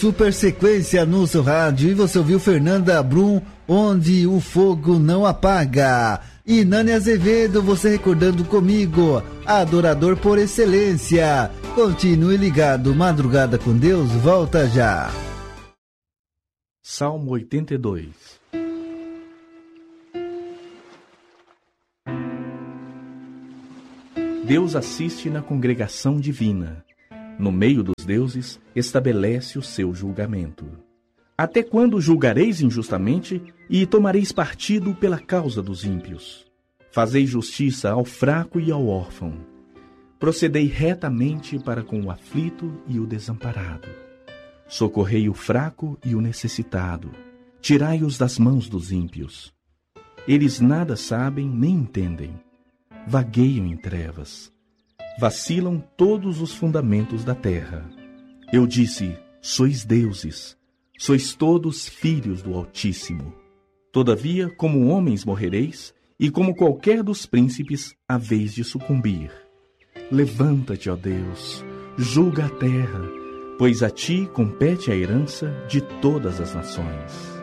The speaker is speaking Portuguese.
Super sequência no seu rádio e você ouviu Fernanda Brum, Onde o Fogo Não Apaga. E Nani Azevedo, você recordando comigo, adorador por excelência. Continue ligado, Madrugada com Deus volta já. Salmo 82. Deus assiste na congregação divina. No meio dos deuses, estabelece o seu julgamento. Até quando julgareis injustamente e tomareis partido pela causa dos ímpios? Fazei justiça ao fraco e ao órfão. Procedei retamente para com o aflito e o desamparado. Socorrei o fraco e o necessitado. Tirai-os das mãos dos ímpios. Eles nada sabem nem entendem. Vagueiam em trevas. Vacilam todos os fundamentos da terra. Eu disse, sois deuses, sois todos filhos do Altíssimo. Todavia, como homens morrereis, e como qualquer dos príncipes, haveis de sucumbir. Levanta-te, ó Deus, julga a terra, pois a ti compete a herança de todas as nações.